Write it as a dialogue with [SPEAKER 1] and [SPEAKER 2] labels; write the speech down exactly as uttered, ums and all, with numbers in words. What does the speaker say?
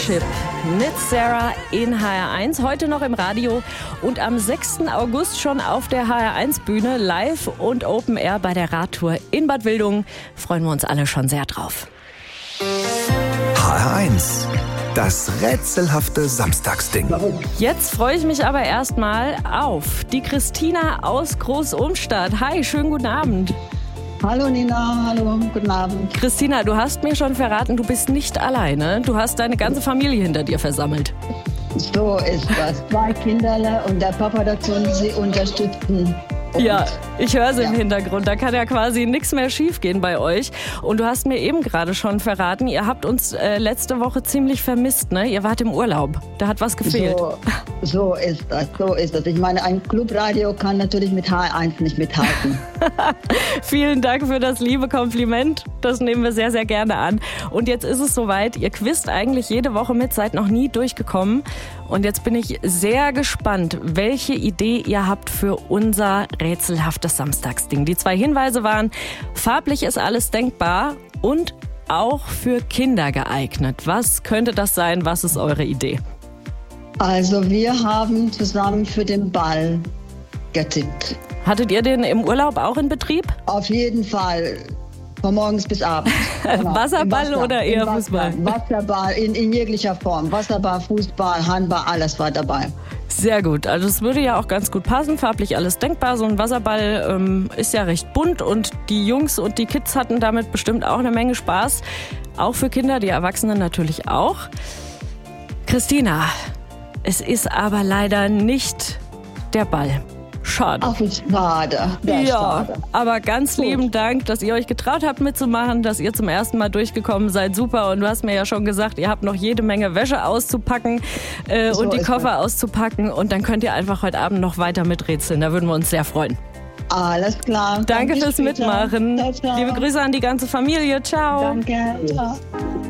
[SPEAKER 1] Chip mit Sarah in H R eins, heute noch im Radio und am sechsten August schon auf der H R eins Bühne, live und Open Air bei der Radtour in Bad Wildungen. Freuen wir uns alle schon sehr drauf.
[SPEAKER 2] H R eins, das rätselhafte Samstagsding.
[SPEAKER 1] Jetzt freue ich mich aber erstmal auf die Christina aus Groß-Umstadt. Hi, schönen guten Abend.
[SPEAKER 3] Hallo Nina, hallo, guten Abend.
[SPEAKER 1] Christina, du hast mir schon verraten, du bist nicht alleine. Du hast deine ganze Familie hinter dir versammelt.
[SPEAKER 3] So ist das. Zwei Kinderle und der Papa dazu, sie unterstützen. Und
[SPEAKER 1] ja, ich höre sie
[SPEAKER 3] ja.
[SPEAKER 1] im Hintergrund. Da kann ja quasi nichts mehr schiefgehen bei euch. Und du hast mir eben gerade schon verraten, ihr habt uns äh, letzte Woche ziemlich vermisst, ne? Ihr wart im Urlaub. Da hat was gefehlt.
[SPEAKER 3] So, so ist das, so ist das. Ich meine, ein Clubradio kann natürlich mit H R eins nicht mithalten.
[SPEAKER 1] Vielen Dank für das liebe Kompliment. Das nehmen wir sehr, sehr gerne an. Und jetzt ist es soweit. Ihr quizt eigentlich jede Woche mit, seid noch nie durchgekommen. Und jetzt bin ich sehr gespannt, welche Idee ihr habt für unser rätselhaftes Samstagsding. Die zwei Hinweise waren, farblich ist alles denkbar und auch für Kinder geeignet. Was könnte das sein? Was ist eure Idee?
[SPEAKER 3] Also wir haben zusammen für den Ball getippt.
[SPEAKER 1] Hattet ihr den im Urlaub auch in Betrieb?
[SPEAKER 3] Auf jeden Fall. Von morgens bis abends. Genau.
[SPEAKER 1] Wasserball
[SPEAKER 3] Wasser,
[SPEAKER 1] oder eher
[SPEAKER 3] Wasser,
[SPEAKER 1] Fußball?
[SPEAKER 3] Wasserball in, in jeglicher Form. Wasserball, Fußball, Handball, alles war dabei.
[SPEAKER 1] Sehr gut. Also es würde ja auch ganz gut passen. Farblich alles denkbar. So ein Wasserball ähm, ist ja recht bunt und die Jungs und die Kids hatten damit bestimmt auch eine Menge Spaß. Auch für Kinder, die Erwachsenen natürlich auch. Christina, es ist aber leider nicht der Ball. Schade.
[SPEAKER 3] Ach, ist schade.
[SPEAKER 1] Ja,
[SPEAKER 3] schade.
[SPEAKER 1] Aber ganz
[SPEAKER 3] Gut.
[SPEAKER 1] lieben Dank, dass ihr euch getraut habt mitzumachen, dass ihr zum ersten Mal durchgekommen seid. Super. Und du hast mir ja schon gesagt, ihr habt noch jede Menge Wäsche auszupacken äh,
[SPEAKER 3] So
[SPEAKER 1] und die
[SPEAKER 3] ist
[SPEAKER 1] Koffer
[SPEAKER 3] es.
[SPEAKER 1] auszupacken. Und dann könnt ihr einfach heute Abend noch weiter miträtseln. Da würden wir uns sehr freuen.
[SPEAKER 3] Alles klar.
[SPEAKER 1] Danke
[SPEAKER 3] Bis
[SPEAKER 1] fürs
[SPEAKER 3] später.
[SPEAKER 1] Mitmachen.
[SPEAKER 3] Ciao, ciao.
[SPEAKER 1] Liebe Grüße an die ganze Familie. Ciao.
[SPEAKER 3] Danke. Ciao.